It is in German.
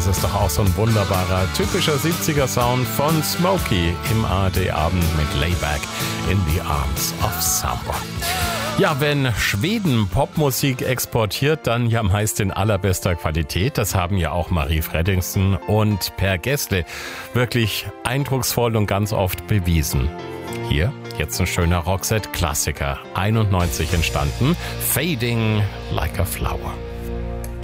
das ist doch auch so ein wunderbarer, typischer 70er-Sound von Smokey im ARD-Abend mit Layback in the Arms of Summer. Ja, wenn Schweden Popmusik exportiert, dann ja meist in allerbester Qualität. Das haben ja auch Marie Fredriksen und Per Gessle wirklich eindrucksvoll und ganz oft bewiesen. Hier jetzt ein schöner Roxette-Klassiker, 91 entstanden, Fading Like a Flower.